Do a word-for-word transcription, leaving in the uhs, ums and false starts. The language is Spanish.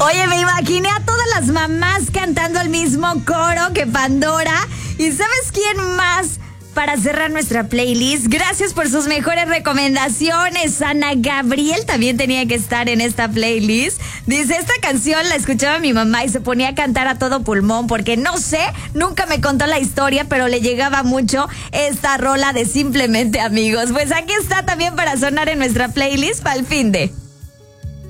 Oye, me imaginé a todas las mamás cantando el mismo coro que Pandora. ¿Y sabes quién más? Para cerrar nuestra playlist, gracias por sus mejores recomendaciones. Ana Gabriel también tenía que estar en esta playlist. Dice, esta canción la escuchaba mi mamá y se ponía a cantar a todo pulmón porque no sé, nunca me contó la historia, pero le llegaba mucho esta rola de Simplemente Amigos. Pues aquí está también para sonar en nuestra playlist para el fin de...